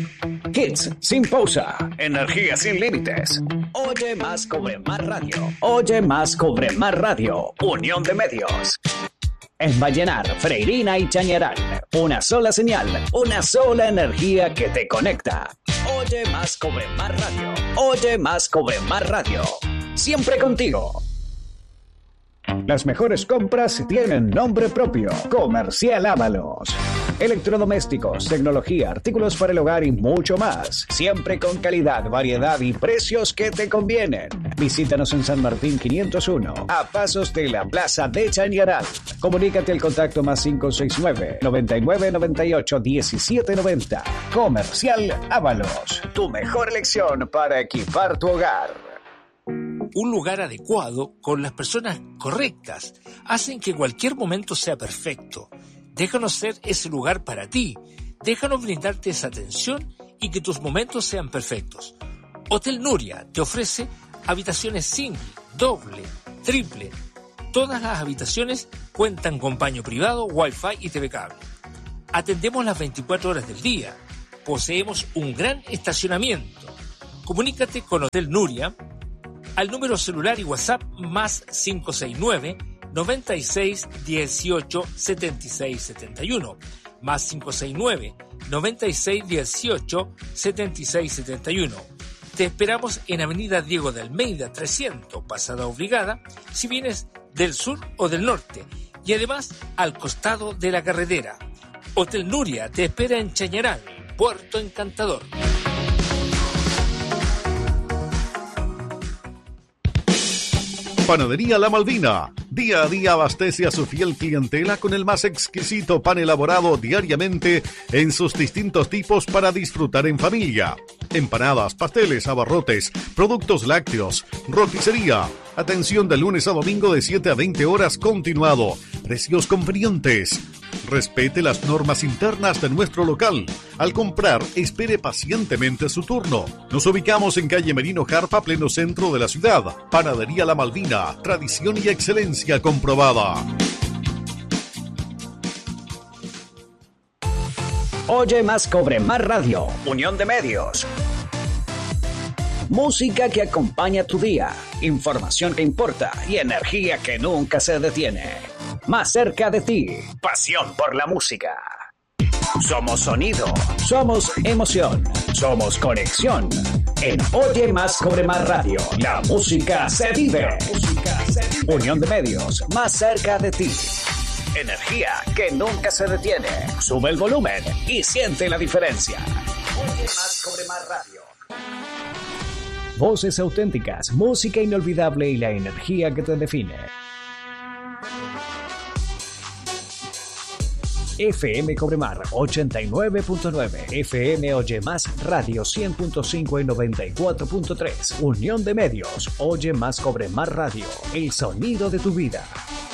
Hits sin pausa, energía sin límites. Oye más, cobre más radio. Oye más, cobre más radio. Unión de medios. En Vallenar, Freirina y Chañaral. Una sola señal, una sola energía que te conecta. Oye más, cobre más radio. Oye más, cobre más radio. Siempre contigo. Las mejores compras tienen nombre propio. Comercial Ábalos. Electrodomésticos, tecnología, artículos para el hogar y mucho más. Siempre con calidad, variedad y precios que te convienen. Visítanos en San Martín 501, a pasos de la Plaza de Chañaral. Comunícate al contacto +569 99 98 17 90. Comercial Ábalos. Tu mejor elección para equipar tu hogar. Un lugar adecuado, con las personas correctas, hacen que cualquier momento sea perfecto. Déjanos ser ese lugar para ti. Déjanos brindarte esa atención y que tus momentos sean perfectos. Hotel Nuria te ofrece habitaciones single, doble, triple. Todas las habitaciones cuentan con baño privado, wifi y TV cable. Atendemos las 24 horas del día. Poseemos un gran estacionamiento. Comunícate con Hotel Nuria al número celular y WhatsApp +569 96 18 76 71, +569 96 18 76 71. Te esperamos en Avenida Diego de Almeida 300, Pasada Obligada, si vienes del sur o del norte, y además al costado de la carretera. Hotel Nuria te espera en Chañaral, Puerto Encantador. Panadería La Malvina. Día a día abastece a su fiel clientela con el más exquisito pan elaborado diariamente en sus distintos tipos para disfrutar en familia. Empanadas, pasteles, abarrotes, productos lácteos, roticería. Atención de lunes a domingo de 7 a 20 horas continuado. Precios convenientes. Respete las normas internas de nuestro local. Al comprar, espere pacientemente su turno. Nos ubicamos en calle Merino Jarpa, pleno centro de la ciudad. Panadería La Malvina, tradición y excelencia comprobada. Oye más, cobre más radio. Unión de medios. Música que acompaña tu día, información que importa y energía que nunca se detiene. Más cerca de ti, pasión por la música. Somos sonido, somos emoción, somos conexión. En Oye más, cobre más radio, la música se vive. Unión de medios, más cerca de ti. Energía que nunca se detiene. Sube el volumen y siente la diferencia. Oye más, cobre más radio. Voces auténticas, música inolvidable y la energía que te define. FM Cobremar 89.9, FM Oye Más Radio 100.5 y 94.3. Unión de medios, Oye Más Cobremar Radio, el sonido de tu vida.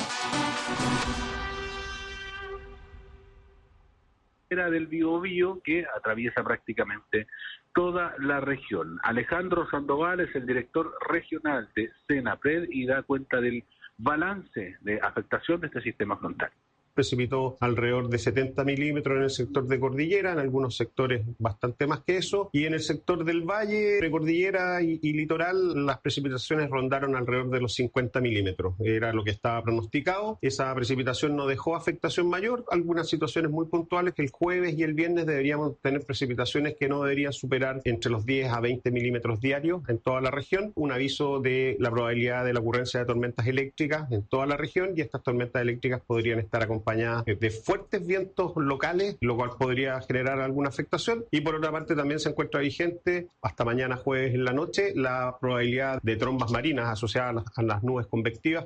Del Biobío que atraviesa prácticamente toda la región. Alejandro Sandoval es el director regional de Senapred y da cuenta del balance de afectación de este sistema frontal. Precipitó alrededor de 70 milímetros en el sector de cordillera, en algunos sectores bastante más que eso, y en el sector del valle, precordillera y litoral, las precipitaciones rondaron alrededor de los 50 milímetros. Era lo que estaba pronosticado. Esa precipitación no dejó afectación mayor, algunas situaciones muy puntuales que el jueves y el viernes deberíamos tener precipitaciones que no deberían superar entre los 10 a 20 milímetros diarios en toda la región. Un aviso de la probabilidad de la ocurrencia de tormentas eléctricas en toda la región, y estas tormentas eléctricas podrían estar acompañadas de fuertes vientos locales, lo cual podría generar alguna afectación. Y por otra parte también se encuentra vigente hasta mañana jueves en la noche la probabilidad de trombas marinas asociadas a las nubes convectivas.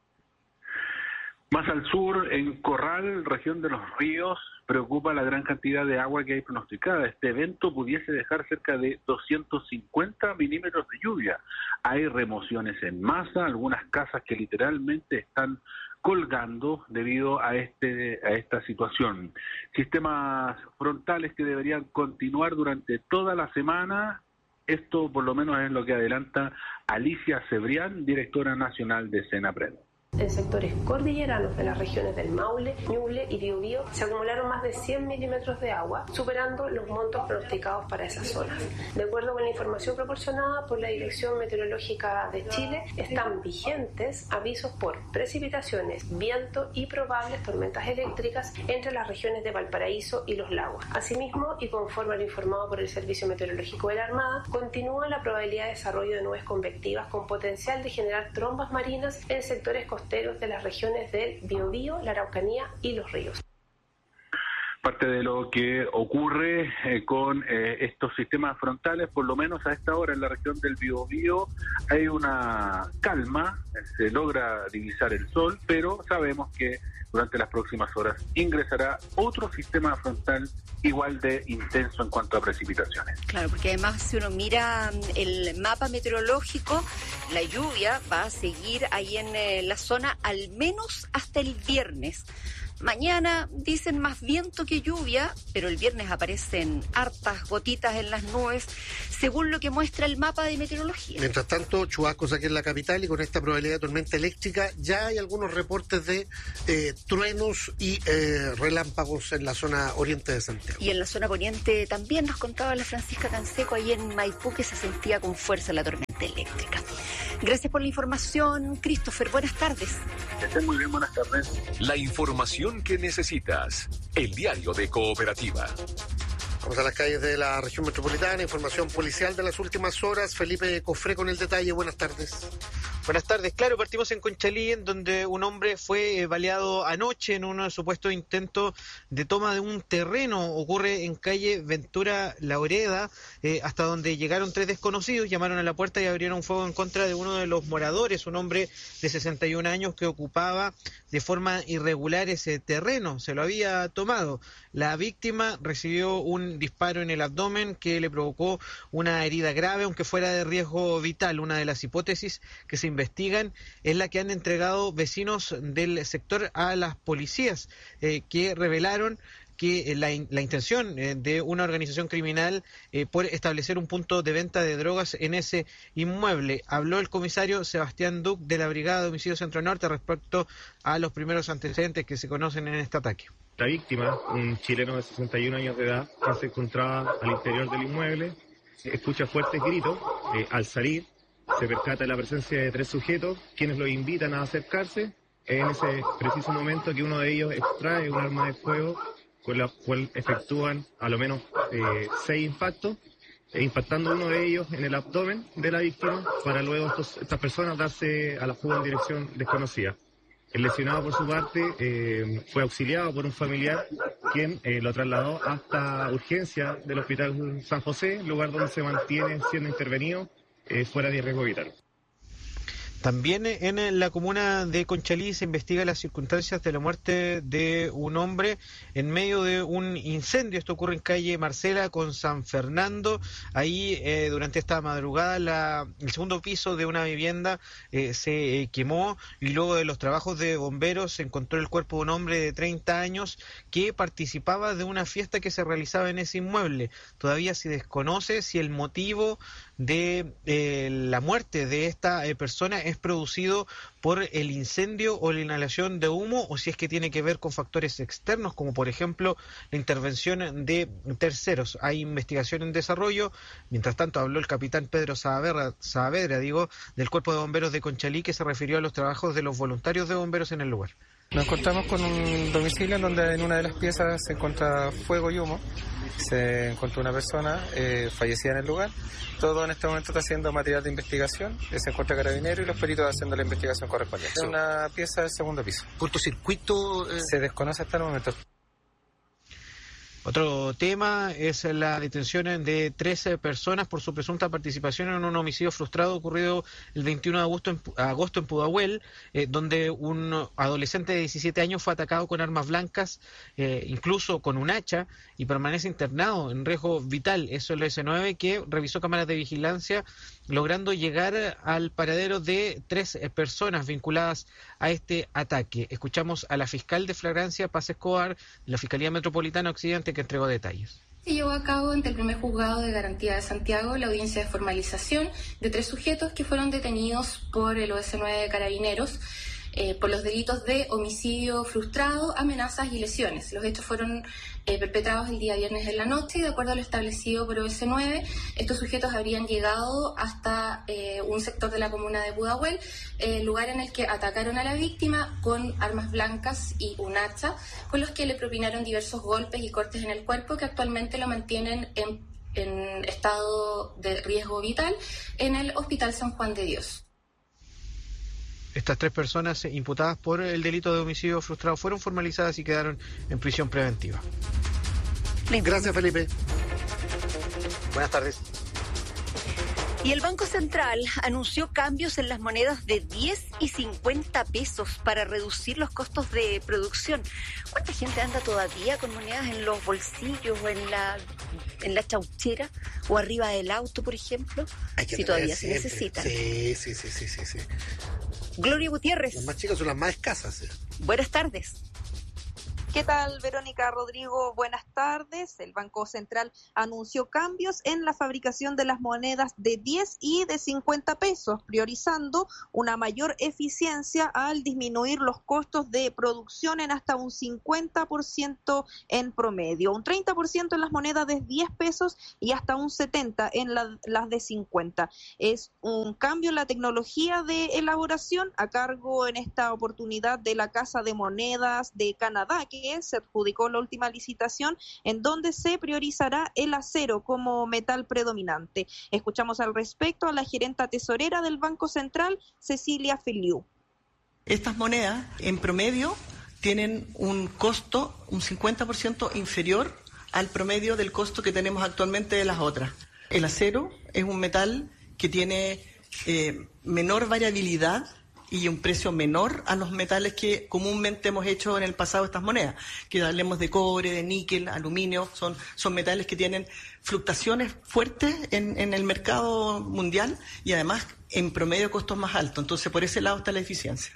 Más al sur, en Corral, región de los ríos, preocupa la gran cantidad de agua que hay pronosticada. Este evento pudiese dejar cerca de 250 milímetros de lluvia. Hay remociones en masa, algunas casas que literalmente están colgando debido a esta situación. Sistemas frontales que deberían continuar durante toda la semana. Esto por lo menos es lo que adelanta Alicia Cebrián, directora nacional de Senapred. En sectores cordilleranos de las regiones del Maule, Ñuble y Biobío se acumularon más de 100 milímetros de agua, superando los montos pronosticados para esas zonas. De acuerdo con la información proporcionada por la Dirección Meteorológica de Chile, están vigentes avisos por precipitaciones, viento y probables tormentas eléctricas entre las regiones de Valparaíso y Los Lagos. Asimismo, y conforme a lo informado por el Servicio Meteorológico de la Armada, continúa la probabilidad de desarrollo de nubes convectivas con potencial de generar trombas marinas en sectores costeros de las regiones del Biobío, la Araucanía y Los Ríos. Parte de lo que ocurre con estos sistemas frontales, por lo menos a esta hora en la región del Biobío, hay una calma, se logra divisar el sol, pero sabemos que durante las próximas horas ingresará otro sistema frontal igual de intenso en cuanto a precipitaciones. Claro, porque además si uno mira el mapa meteorológico, la lluvia va a seguir ahí en la zona al menos hasta el viernes. Mañana dicen más viento que lluvia, pero el viernes aparecen hartas gotitas en las nubes, según lo que muestra el mapa de meteorología. Mientras tanto, chubascos aquí en la capital y con esta probabilidad de tormenta eléctrica, ya hay algunos reportes de truenos y relámpagos en la zona oriente de Santiago. Y en la zona poniente también nos contaba la Francisca Canseco, ahí en Maipú, que se sentía con fuerza la tormenta eléctrica. Gracias por la información, Christopher. Buenas tardes. Que estén muy bien, buenas tardes. La información que necesitas. El diario de Cooperativa. Vamos a las calles de la región metropolitana, información policial de las últimas horas. Felipe Cofré con el detalle. Buenas tardes. Buenas tardes. Claro, partimos en Conchalí, en donde un hombre fue baleado anoche en un supuesto intento de toma de un terreno. Ocurre en calle Ventura Laureda, hasta donde llegaron 3 desconocidos, llamaron a la puerta y abrieron fuego en contra de uno de los moradores, un hombre de 61 años que ocupaba de forma irregular ese terreno. Se lo había tomado. La víctima recibió un disparo en el abdomen que le provocó una herida grave, aunque fuera de riesgo vital. Una de las hipótesis que se investigan es la que han entregado vecinos del sector a las policías, que revelaron que la intención de una organización criminal por establecer un punto de venta de drogas en ese inmueble. Habló el comisario Sebastián Duc de la Brigada de Homicidio Centro Norte respecto a los primeros antecedentes que se conocen en este ataque. La víctima, un chileno de 61 años de edad, que se encontraba al interior del inmueble, escucha fuertes gritos. Al salir, se percata de la presencia de 3 sujetos, quienes lo invitan a acercarse. En ese preciso momento que uno de ellos extrae un arma de fuego, con la cual efectúan a lo menos 6 impactos, impactando uno de ellos en el abdomen de la víctima, para luego estas personas darse a la fuga en dirección desconocida. El lesionado, por su parte, fue auxiliado por un familiar, quien lo trasladó hasta urgencia del Hospital San José, lugar donde se mantiene siendo intervenido fuera de riesgo vital. También en la comuna de Conchalí se investiga las circunstancias de la muerte de un hombre en medio de un incendio. Esto ocurre en calle Marcela con San Fernando. Ahí durante esta madrugada el segundo piso de una vivienda se quemó, y luego de los trabajos de bomberos se encontró el cuerpo de un hombre de 30 años que participaba de una fiesta que se realizaba en ese inmueble. Todavía se desconoce si el motivo de la muerte de esta persona es producido por el incendio o la inhalación de humo, o si es que tiene que ver con factores externos, como por ejemplo la intervención de terceros. Hay investigación en desarrollo. Mientras tanto, habló el capitán Pedro Saavedra, del Cuerpo de Bomberos de Conchalí, que se refirió a los trabajos de los voluntarios de bomberos en el lugar. Nos encontramos con un domicilio en donde en una de las piezas se encuentra fuego y humo. Se encontró una persona fallecida en el lugar. Todo en este momento está haciendo material de investigación. Se encuentra carabinero y los peritos haciendo la investigación correspondiente. Es una pieza del segundo piso. ¿Cortocircuito? Se desconoce hasta el momento. Otro tema es la detención de 13 personas por su presunta participación en un homicidio frustrado ocurrido el 21 de agosto en Pudahuel, donde un adolescente de 17 años fue atacado con armas blancas, incluso con un hacha, y permanece internado en riesgo vital. Eso es el S9, que revisó cámaras de vigilancia, logrando llegar al paradero de 3 personas vinculadas a este ataque. Escuchamos a la fiscal de flagrancia, Paz Escobar, de la Fiscalía Metropolitana Occidente, que entregó detalles. Se llevó a cabo ante el primer juzgado de garantía de Santiago la audiencia de formalización de 3 sujetos que fueron detenidos por el OS9 de Carabineros por los delitos de homicidio frustrado, amenazas y lesiones. Los hechos fueron perpetrados el día viernes en la noche y de acuerdo a lo establecido por OS9, estos sujetos habrían llegado hasta un sector de la comuna de Pudahuel, lugar en el que atacaron a la víctima con armas blancas y un hacha, con los que le propinaron diversos golpes y cortes en el cuerpo que actualmente lo mantienen en estado de riesgo vital en el Hospital San Juan de Dios. Estas 3 personas imputadas por el delito de homicidio frustrado fueron formalizadas y quedaron en prisión preventiva. Gracias, Felipe. Buenas tardes. Y el Banco Central anunció cambios en las monedas de 10 y 50 pesos para reducir los costos de producción. ¿Cuánta gente anda todavía con monedas en los bolsillos o en la chauchera o arriba del auto, por ejemplo? Si todavía se necesitan. Sí. Gloria Gutiérrez. Las más chicas son las más escasas. Buenas tardes. ¿Qué tal, Verónica, Rodrigo? Buenas tardes. El Banco Central anunció cambios en la fabricación de las monedas de 10 y de 50 pesos, priorizando una mayor eficiencia al disminuir los costos de producción en hasta un 50% en promedio, un 30% en las monedas de 10 pesos y hasta un 70% en las de 50. Es un cambio en la tecnología de elaboración a cargo en esta oportunidad de la Casa de Monedas de Canadá, que se adjudicó la última licitación en donde se priorizará el acero como metal predominante. Escuchamos al respecto a la gerenta tesorera del Banco Central, Cecilia Feliu. Estas monedas en promedio tienen un costo un 50% inferior al promedio del costo que tenemos actualmente de las otras. El acero es un metal que tiene menor variabilidad y un precio menor a los metales que comúnmente hemos hecho en el pasado estas monedas, que hablemos de cobre, de níquel, aluminio, son metales que tienen fluctuaciones fuertes en el mercado mundial y además en promedio costos más altos. Entonces por ese lado está la eficiencia.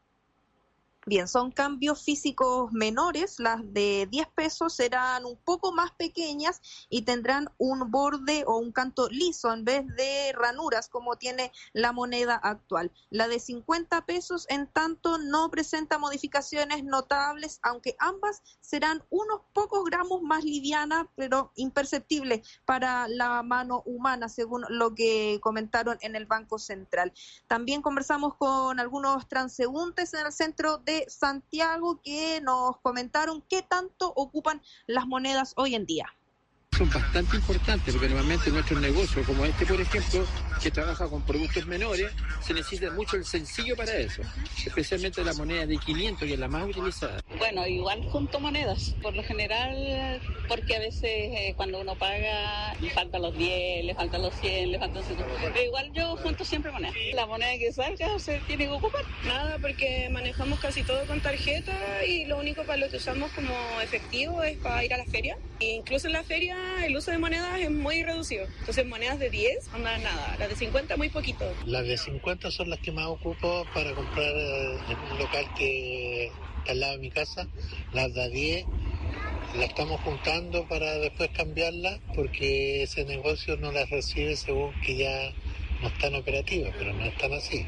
Bien, son cambios físicos menores. Las de 10 pesos serán un poco más pequeñas y tendrán un borde o un canto liso en vez de ranuras como tiene la moneda actual. La de 50 pesos, en tanto, no presenta modificaciones notables, aunque ambas serán unos pocos gramos más livianas, pero imperceptibles para la mano humana, según lo que comentaron en el Banco Central. También conversamos con algunos transeúntes en el centro de Santiago que nos comentaron qué tanto ocupan las monedas hoy en día. Son bastante importantes porque normalmente nuestros negocios, como este por ejemplo, que trabaja con productos menores, se necesita mucho el sencillo para eso, especialmente la moneda de 500, que es la más utilizada. Bueno, igual junto monedas, por lo general, porque a veces cuando uno paga, le faltan los 10, le faltan los 100, le faltan 50, pero igual yo junto siempre monedas. La moneda que salga se tiene que ocupar. Nada, porque manejamos casi todo con tarjeta y lo único para lo que usamos como efectivo es para ir a la feria. E incluso en la feria el uso de monedas es muy reducido. Entonces monedas de 10, nada. Las de 50 muy poquito. Las de 50 son las que más ocupo para comprar en un local que está al lado de mi casa. Las de 10 las estamos juntando para después cambiarlas porque ese negocio no las recibe según que ya no están operativas, pero no están así.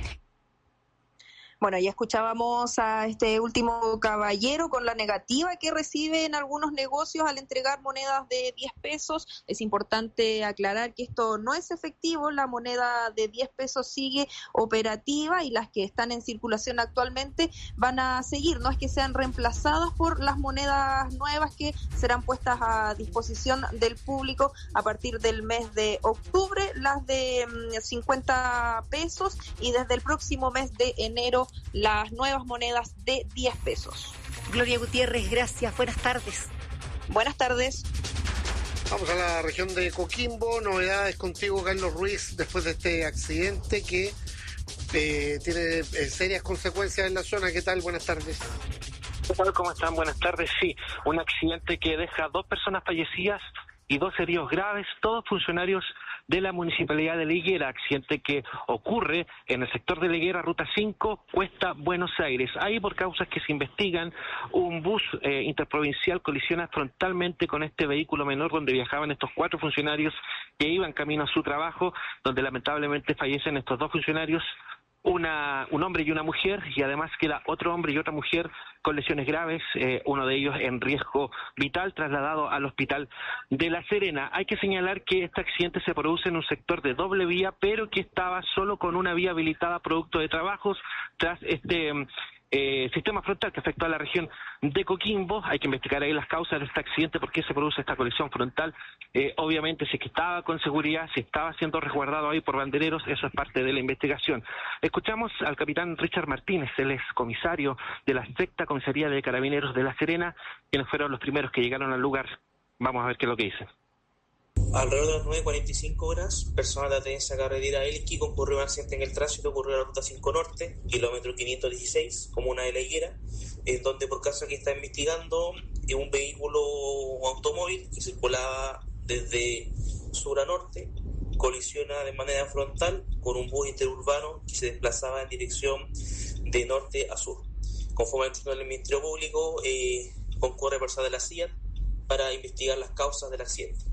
Bueno, ya escuchábamos a este último caballero con la negativa que reciben algunos negocios al entregar monedas de 10 pesos. Es importante aclarar que esto no es efectivo, la moneda de 10 pesos sigue operativa y las que están en circulación actualmente van a seguir. No es que sean reemplazadas por las monedas nuevas que serán puestas a disposición del público a partir del mes de octubre, las de 50 pesos y desde el próximo mes de enero las nuevas monedas de 10 pesos. Gloria Gutiérrez, gracias. Buenas tardes. Buenas tardes. Vamos a la región de Coquimbo. Novedades contigo, Carlos Ruiz, después de este accidente que tiene serias consecuencias en la zona. ¿Qué tal? Buenas tardes. ¿Qué tal? ¿Cómo están? Buenas tardes. Sí, un accidente que deja 2 personas fallecidas y 2 heridos graves, todos funcionarios de la Municipalidad de La Higuera, accidente que ocurre en el sector de La Higuera, Ruta 5, Cuesta Buenos Aires. Ahí, por causas que se investigan, un bus interprovincial colisiona frontalmente con este vehículo menor donde viajaban estos 4 funcionarios que iban camino a su trabajo, donde lamentablemente fallecen estos 2 funcionarios un hombre y una mujer, y además queda otro hombre y otra mujer con lesiones graves, uno de ellos en riesgo vital, trasladado al hospital de La Serena. Hay que señalar que este accidente se produce en un sector de doble vía, pero que estaba solo con una vía habilitada producto de trabajos tras este sistema frontal que afectó a la región de Coquimbo. Hay que investigar ahí las causas de este accidente, por qué se produce esta colisión frontal. Obviamente, si es que estaba con seguridad, si estaba siendo resguardado ahí por bandereros, eso es parte de la investigación. Escuchamos al capitán Richard Martínez, él es comisario de la sexta comisaría de Carabineros de La Serena, quienes fueron los primeros que llegaron al lugar. Vamos a ver qué es lo que dicen. Alrededor de las 9:45 horas, personal de la tenencia carretera Elqui concurrió a un accidente en el tránsito, ocurrió en la ruta 5 Norte, kilómetro 516, comuna de La Higuera, en donde por caso que está investigando un vehículo o automóvil que circulaba desde sur a norte, colisiona de manera frontal con un bus interurbano que se desplazaba en dirección de norte a sur. Conforme al del Ministerio Público, concurre personal de la CIA para investigar las causas del accidente.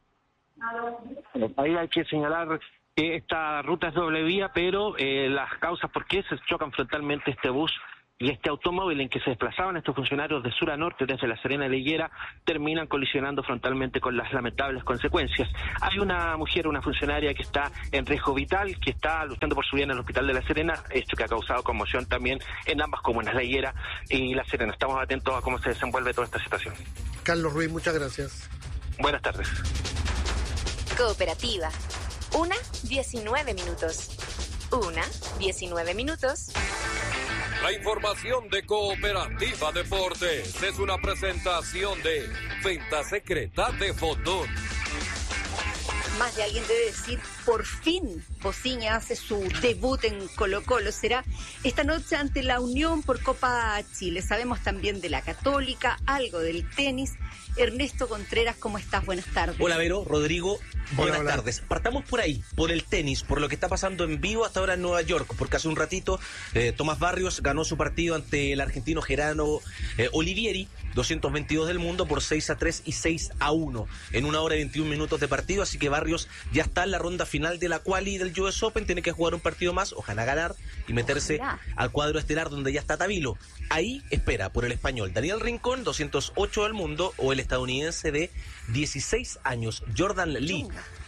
Ahí hay que señalar que esta ruta es doble vía, pero las causas por qué se chocan frontalmente este bus y este automóvil en que se desplazaban estos funcionarios de sur a norte desde La Serena y La Higuera terminan colisionando frontalmente con las lamentables consecuencias. Hay una mujer, una funcionaria que está en riesgo vital, que está luchando por su vida en el hospital de La Serena, esto que ha causado conmoción también en ambas comunas, La Higuera y La Serena. Estamos atentos a cómo se desenvuelve toda esta situación. Carlos Ruiz, muchas gracias. Buenas tardes. Cooperativa. 1:19 minutos. 1:19 minutos. La información de Cooperativa Deportes es una presentación de Venta Secreta de Fotón. Más de alguien debe decir, por fin Bociña hace su debut en Colo-Colo. Será esta noche ante la Unión por Copa Chile. Sabemos también de la Católica, algo del tenis. Ernesto Contreras, ¿cómo estás? Buenas tardes. Hola, Vero, Rodrigo, buenas tardes. Partamos por ahí, por el tenis, por lo que está pasando en vivo hasta ahora en Nueva York, porque hace un ratito Tomás Barrios ganó su partido ante el argentino Gerardo Olivieri, 222 del mundo, por 6-3 y 6-1 en 1 hora y 21 minutos de partido, así que Barrios ya está en la ronda final de la quali del US Open, tiene que jugar un partido más, ojalá ganar y meterse al cuadro estelar donde ya está Tabilo. Ahí espera por el español Daniel Rincón, 208 del mundo, o el estadounidense de 16 años, Jordan Lee,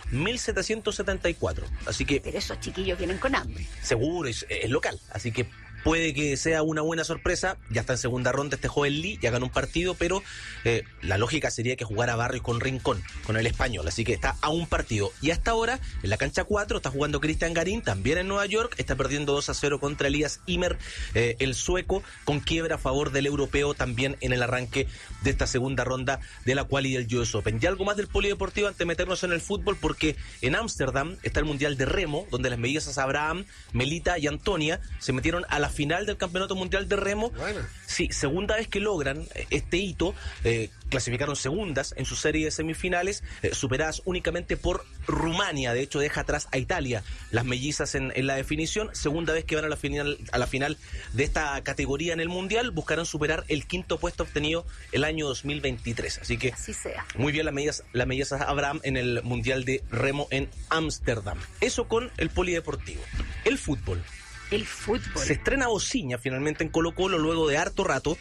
1774. Así que... Pero esos chiquillos vienen con hambre. Seguro, es local, así que puede que sea una buena sorpresa. Ya está en segunda ronda este joven Lee, ya ganó un partido, pero la lógica sería que jugara Barrios con Rincón, con el español, así que está a un partido. Y hasta ahora, en la cancha 4, está jugando Cristian Garín, también en Nueva York, está perdiendo 2-0 contra Elias Ymer, el sueco, con quiebra a favor del europeo también en el arranque de esta segunda ronda de la quali del US Open. Y algo más del polideportivo antes de meternos en el fútbol, porque en Ámsterdam está el Mundial de Remo, donde las mellizas Abraham, Melita y Antonia se metieron a la final del Campeonato Mundial de Remo. Bueno. Sí, segunda vez que logran este hito, clasificaron segundas en su serie de semifinales, superadas únicamente por Rumania. De hecho, deja atrás a Italia, las mellizas en la definición. Segunda vez que van a la final de esta categoría en el Mundial, buscarán superar el quinto puesto obtenido el año 2023. Así que así sea. Muy bien las mellizas Abraham en el Mundial de Remo en Ámsterdam. Eso con el polideportivo. El fútbol. El fútbol. Se estrena Bociña finalmente en Colo-Colo luego de harto rato.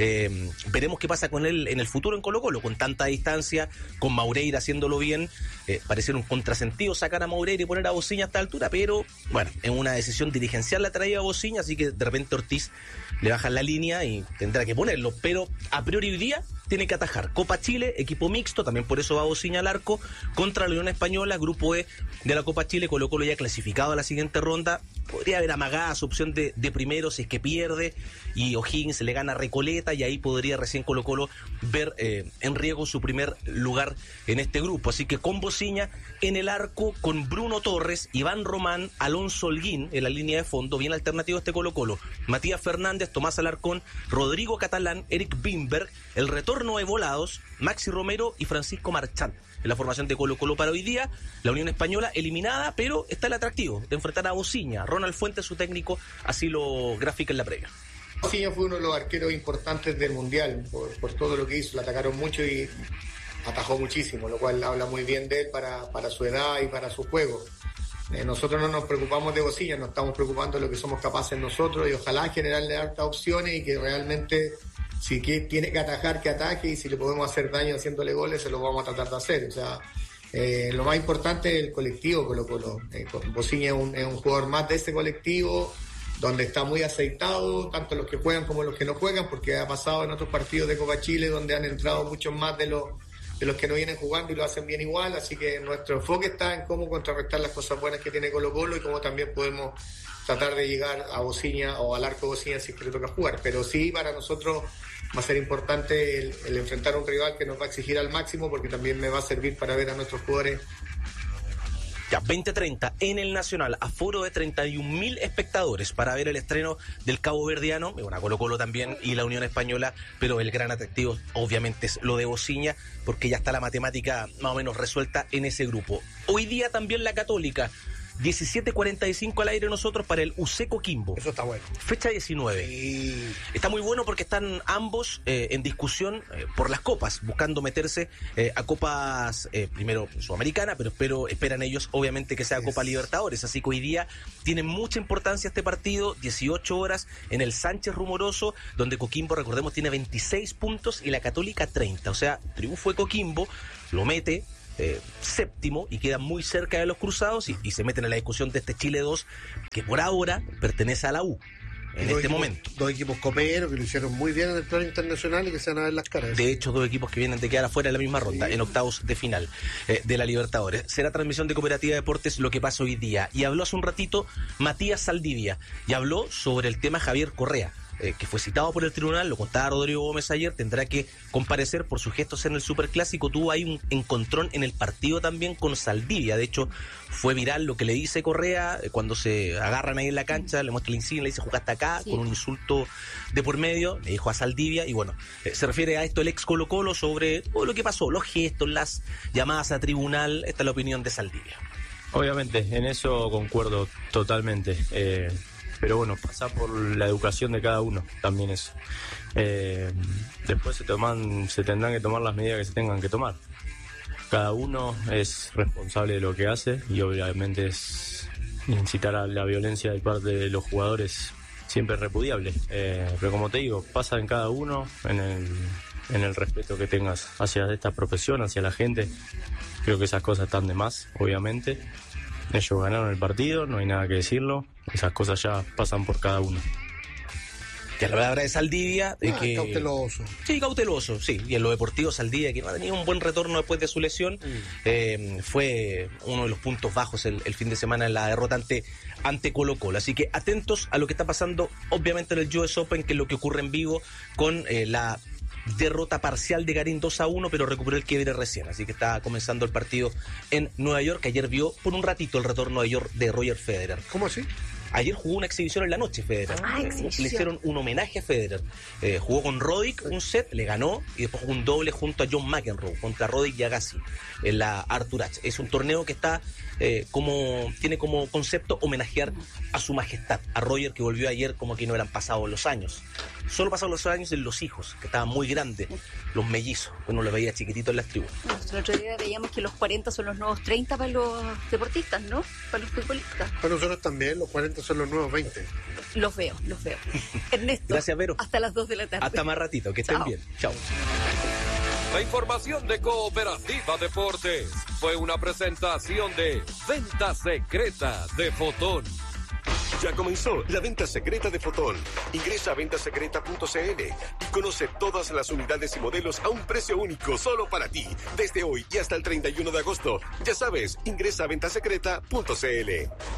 Veremos qué pasa con él en el futuro en Colo-Colo, con tanta distancia, con Maureira haciéndolo bien. Pareciera un contrasentido sacar a Maureira y poner a Bociña a esta altura, pero bueno, es una decisión dirigencial la traída a Bociña, así que de repente Ortiz le baja la línea y tendrá que ponerlo. Pero a priori hoy día tiene que atajar Copa Chile, equipo mixto, también por eso va Bociña al arco, contra la Unión Española, grupo E de la Copa Chile. Colo-Colo ya clasificado a la siguiente ronda. Podría haber amagada su opción de primero si es que pierde y O'Higgins le gana a Recoleta, y ahí podría recién Colo-Colo ver en riesgo su primer lugar en este grupo. Así que con Bociña en el arco, con Bruno Torres, Iván Román, Alonso Holguín en la línea de fondo, bien alternativo este Colo-Colo. Matías Fernández, Tomás Alarcón, Rodrigo Catalán, Eric Bimberg, el retorno de Volados, Maxi Romero y Francisco Marchán en la formación de Colo-Colo para hoy día. La Unión Española eliminada, pero está el atractivo de enfrentar a Bociña. Ronald Fuentes, su técnico, así lo grafica en la previa. Bociña fue uno de los arqueros importantes del Mundial por todo lo que hizo. Le atacaron mucho y atajó muchísimo, lo cual habla muy bien de él para su edad y para su juego. Nosotros no nos preocupamos de Bocilla, nos estamos preocupando de lo que somos capaces nosotros y ojalá generarle hartas opciones y que realmente si tiene que atajar, que ataje, y si le podemos hacer daño haciéndole goles, se lo vamos a tratar de hacer. O sea, lo más importante es el colectivo Colo-Colo. Bocilla es un jugador más de ese colectivo, donde está muy aceitado, tanto los que juegan como los que no juegan, porque ha pasado en otros partidos de Copa Chile donde han entrado muchos más de los que no vienen jugando y lo hacen bien igual, así que nuestro enfoque está en cómo contrarrestar las cosas buenas que tiene Colo-Colo y cómo también podemos tratar de llegar a Bocilla o al arco Bocilla si es que le toca jugar. Pero sí, para nosotros va a ser importante el enfrentar a un rival que nos va a exigir al máximo, porque también me va a servir para ver a nuestros jugadores. Ya, 20:30 en el Nacional, aforo de 31.000 espectadores para ver el estreno del Cabo Verdiano, una Colo-Colo también y la Unión Española, pero el gran atractivo obviamente es lo de Bocilla, porque ya está la matemática más o menos resuelta en ese grupo. Hoy día también la Católica, 17:45 al aire nosotros para el UC Coquimbo. Eso está bueno. Fecha 19. Sí. Está muy bueno porque están ambos en discusión por las copas, buscando meterse a copas, primero Sudamericana, pero esperan ellos obviamente que sea Copa Libertadores. Así que hoy día tiene mucha importancia este partido, 18 horas en el Sánchez Rumoroso, donde Coquimbo, recordemos, tiene 26 puntos y la Católica 30. O sea, triunfo de Coquimbo, lo mete séptimo y queda muy cerca de los cruzados y se meten en la discusión de este Chile 2 que por ahora pertenece a la U en este momento. Dos equipos coperos que lo hicieron muy bien en el plano internacional y que se van a ver las caras. De hecho, dos equipos que vienen de quedar afuera en la misma ronda, en octavos de final de la Libertadores. Será transmisión de Cooperativa Deportes lo que pasa hoy día. Y habló hace un ratito Matías Saldivia y habló sobre el tema Javier Correa, que fue citado por el tribunal, lo contaba Rodrigo Gómez ayer, tendrá que comparecer por sus gestos en el Superclásico. Tuvo ahí un encontrón en el partido también con Saldivia. De hecho, fue viral lo que le dice Correa cuando se agarran ahí en la cancha, le muestra la insignia, le dice jugaste acá, con un insulto de por medio, le dijo a Saldivia, y bueno, se refiere a esto el ex Colo-Colo sobre todo lo que pasó, los gestos, las llamadas a tribunal. Esta es la opinión de Saldivia. Obviamente, en eso concuerdo totalmente. Pero bueno, pasa por la educación de cada uno, también eso. Después se tendrán que tomar las medidas que se tengan que tomar. Cada uno es responsable de lo que hace y obviamente es incitar a la violencia de parte de los jugadores siempre es repudiable. Pero como te digo, pasa en cada uno, en el respeto que tengas hacia esta profesión, hacia la gente. Creo que esas cosas están de más, obviamente. Ellos ganaron el partido, no hay nada que decirlo. Esas cosas ya pasan por cada uno. Ya la palabra de Saldivia, de que... Cauteloso. Sí, cauteloso, sí. Y en lo deportivo, Saldivia, que no ha tenido un buen retorno después de su lesión, fue uno de los puntos bajos el fin de semana en la derrota ante Colo-Colo. Así que atentos a lo que está pasando, obviamente, en el US Open, que es lo que ocurre en Vigo con la derrota parcial de Garín 2-1, pero recuperó el quiebre recién, así que está comenzando el partido en Nueva York. Ayer vio por un ratito el retorno de Roger Federer. ¿Cómo así? Ayer jugó una exhibición en la noche, Federer. Le hicieron un homenaje a Federer. Jugó con Roddick un set, le ganó, y después jugó un doble junto a John McEnroe, contra Roddick y Agassi, en la Arthur Ashe. Es un torneo que está tiene como concepto homenajear a su majestad, a Roger, que volvió ayer como que no eran pasados los años. Solo pasaron los años en los hijos, que estaban muy grandes, los mellizos. Uno los veía chiquititos en las tribunas. El otro día veíamos que los 40 son los nuevos 30 para los deportistas, ¿no? Para los futbolistas. Para nosotros también, los 40 son los nuevos 20. Los veo. Ernesto. Gracias, Vero. Hasta las 2 de la tarde. Hasta más ratito, que estén bien. Chao. La información de Cooperativa Deportes fue una presentación de Venta Secreta de Fotón. Ya comenzó la venta secreta de Fotón. Ingresa a ventasecreta.cl y conoce todas las unidades y modelos a un precio único solo para ti. Desde hoy y hasta el 31 de agosto. Ya sabes, ingresa a ventasecreta.cl.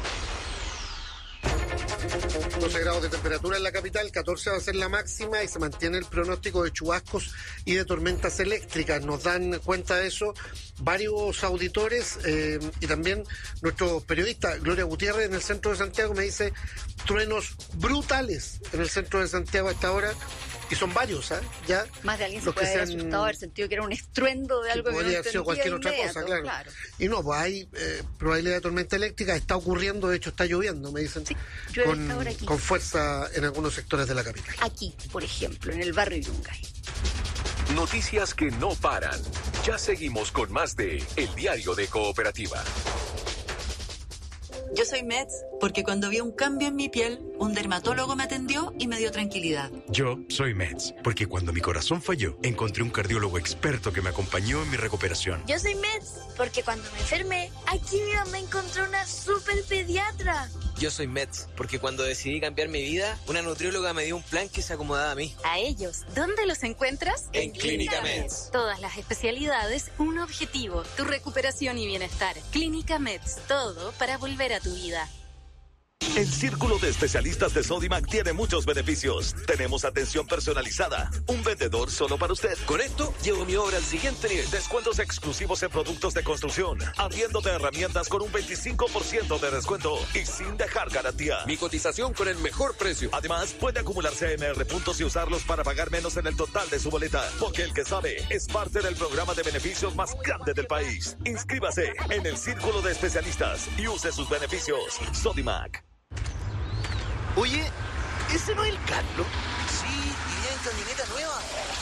12 grados de temperatura en la capital, 14 va a ser la máxima y se mantiene el pronóstico de chubascos y de tormentas eléctricas. Nos dan cuenta de eso varios auditores y también nuestro periodista Gloria Gutiérrez en el centro de Santiago me dice truenos brutales en el centro de Santiago a esta hora. Y son varios, ya. Más de alguien se puede haber asustado, haber sentido que era un estruendo de algo que no entendía. Podría ser cualquier otra cosa, claro. Y no, pues hay probabilidad de tormenta eléctrica, está ocurriendo, de hecho está lloviendo, me dicen, sí, con fuerza en algunos sectores de la capital. Aquí, por ejemplo, en el barrio Yungay. Noticias que no paran. Ya seguimos con más de El Diario de Cooperativa. Yo soy Meds porque cuando vi un cambio en mi piel, un dermatólogo me atendió y me dio tranquilidad. Yo soy Meds porque cuando mi corazón falló, encontré un cardiólogo experto que me acompañó en mi recuperación. Yo soy Meds porque cuando me enfermé, aquí mi mamá encontró una super pediatra. Yo soy Meds porque cuando decidí cambiar mi vida, una nutrióloga me dio un plan que se acomodaba a mí. A ellos, ¿dónde los encuentras? En Clínica Meds. Todas las especialidades, un objetivo, tu recuperación y bienestar. Clínica Meds, todo para volver a tu vida. El Círculo de Especialistas de Sodimac tiene muchos beneficios. Tenemos atención personalizada, un vendedor solo para usted. Con esto, llevo mi obra al siguiente nivel. Descuentos exclusivos en productos de construcción, abriéndote herramientas con un 25% de descuento y sin dejar garantía. Mi cotización con el mejor precio. Además, puede acumular CMR puntos y usarlos para pagar menos en el total de su boleta. Porque el que sabe es parte del programa de beneficios más grande del país. Inscríbase en el Círculo de Especialistas y use sus beneficios. Sodimac. Oye, ¿ese no es el Carlos? Sí, y bien camioneta nueva.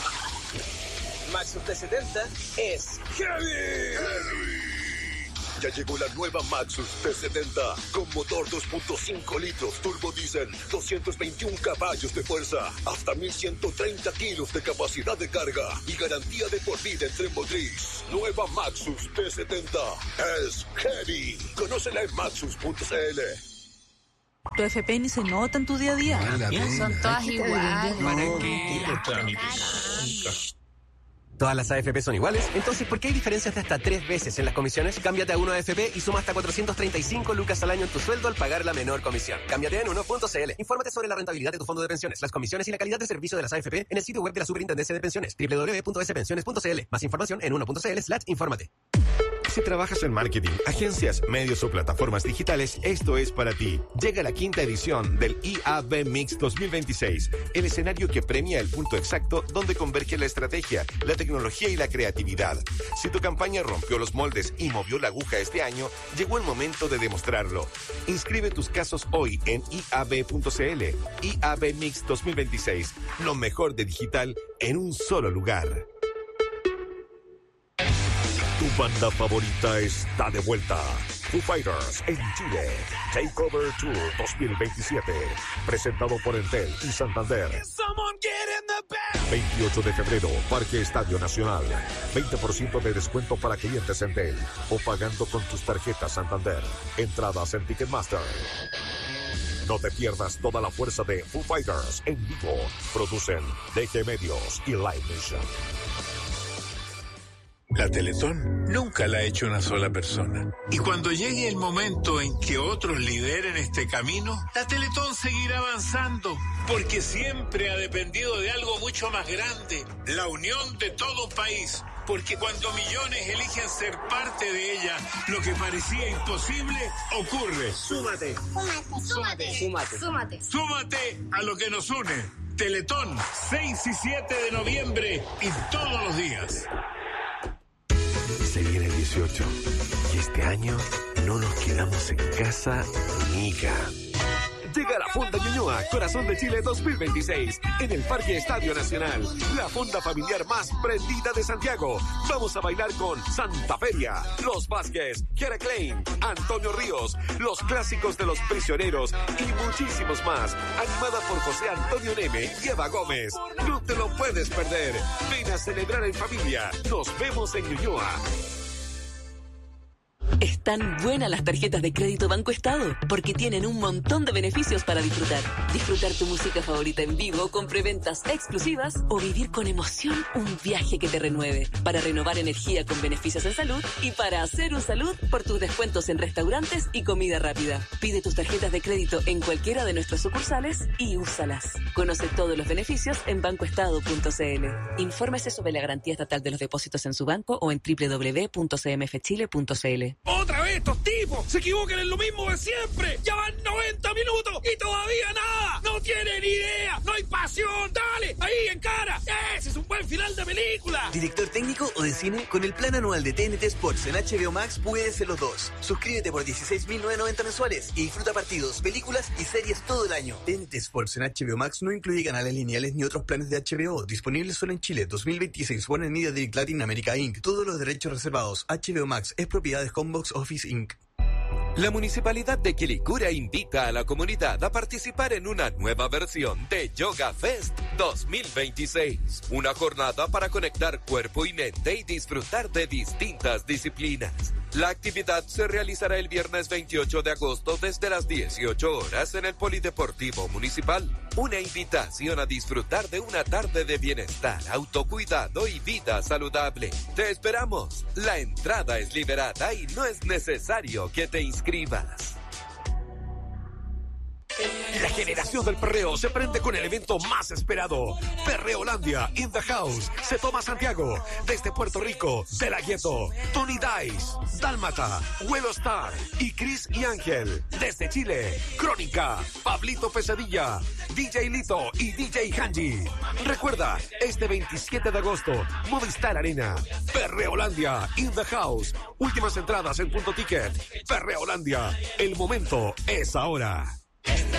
Maxus T70 es Heavy. Ya llegó la nueva Maxus T70 con motor 2.5 litros turbo diesel, 221 caballos de fuerza, hasta 1130 kilos de capacidad de carga y garantía de por vida en tren motriz. Nueva Maxus T70 es Heavy. Conócela en maxus.cl. Tu FP ni se nota en tu día a día. Son todas iguales. ¿Todas las AFP son iguales? Entonces, ¿por qué hay diferencias de hasta 3 veces en las comisiones? Cámbiate a Uno AFP y suma hasta 435 lucas al año en tu sueldo al pagar la menor comisión. Cámbiate en uno.cl. Infórmate sobre la rentabilidad de tu fondo de pensiones, las comisiones y la calidad de servicio de las AFP en el sitio web de la Superintendencia de Pensiones, www.spensiones.cl. Más información en uno.cl/infórmate. Si trabajas en marketing, agencias, medios o plataformas digitales, esto es para ti. Llega la 5ª edición del IAB Mix 2026, el escenario que premia el punto exacto donde converge la estrategia, la tecnología y la creatividad. Si tu campaña rompió los moldes y movió la aguja este año, llegó el momento de demostrarlo. Inscribe tus casos hoy en iab.cl. IAB Mix 2026, lo mejor de digital en un solo lugar. Tu banda favorita está de vuelta. Foo Fighters en Chile. Takeover Tour 2027. Presentado por Entel y Santander. 28 de febrero, Parque Estadio Nacional. 20% de descuento para clientes Entel o pagando con tus tarjetas Santander. Entradas en Ticketmaster. No te pierdas toda la fuerza de Foo Fighters en vivo. Producen DG Medios y Live Nation. La Teletón nunca la ha hecho una sola persona. Y cuando llegue el momento en que otros lideren este camino, la Teletón seguirá avanzando, porque siempre ha dependido de algo mucho más grande, la unión de todo un país. Porque cuando millones eligen ser parte de ella, lo que parecía imposible ocurre. Súmate. Súmate a lo que nos une. Teletón, 6 y 7 de noviembre y todos los días. Se viene el 18 y este año no nos quedamos en casa nica. Llega la Fonda Ñuñoa, Corazón de Chile 2026, en el Parque Estadio Nacional. La fonda familiar más prendida de Santiago. Vamos a bailar con Santa Feria, Los Vázquez, Kiera Klein, Antonio Ríos, los clásicos de Los Prisioneros y muchísimos más. Animada por José Antonio Neme y Eva Gómez. No te lo puedes perder. Ven a celebrar en familia. Nos vemos en Ñuñoa. Están buenas las tarjetas de crédito Banco Estado, porque tienen un montón de beneficios para disfrutar. Disfrutar tu música favorita en vivo con preventas exclusivas o vivir con emoción un viaje que te renueve. Para renovar energía con beneficios en salud y para hacer un salud por tus descuentos en restaurantes y comida rápida. Pide tus tarjetas de crédito en cualquiera de nuestras sucursales y úsalas. Conoce todos los beneficios en bancoestado.cl. Infórmese sobre la garantía estatal de los depósitos en su banco o en www.cmfchile.cl. ¡Otra vez estos tipos! ¡Se equivocan en lo mismo de siempre! ¡Ya van 90 minutos y todavía nada! ¡No tienen idea! ¡No hay pasión! ¡Dale! ¡Ahí, en cara! ¡Ese es un buen final de película! ¿Director técnico o de cine? Con el plan anual de TNT Sports en HBO Max puedes ser los dos. Suscríbete por 16.990 mensuales y disfruta partidos, películas y series todo el año. TNT Sports en HBO Max no incluye canales lineales ni otros planes de HBO. Disponibles solo en Chile. 2026. Warner Media Direct Latin America Inc. Todos los derechos reservados. HBO Max es propiedad de Homebox Office Inc. La Municipalidad de Quilicura invita a la comunidad a participar en una nueva versión de Yoga Fest 2026. Una jornada para conectar cuerpo y mente y disfrutar de distintas disciplinas. La actividad se realizará el viernes 28 de agosto desde las 18 horas en el Polideportivo Municipal. Una invitación a disfrutar de una tarde de bienestar, autocuidado y vida saludable. Te esperamos. La entrada es liberada y no es necesario que te inscribas. La generación del perreo se prende con el evento más esperado. Perreolandia in the house. Se toma Santiago. Desde Puerto Rico, De La Ghetto, Tony Dice, Dálmata, Huelo Star y Chris y Ángel. Desde Chile, Crónica, Pablito Pesadilla, DJ Lito y DJ Hanji. Recuerda, este 27 de agosto, Movistar Arena. Perreolandia in the house. Últimas entradas en Punto Ticket. Perreolandia. El momento es ahora.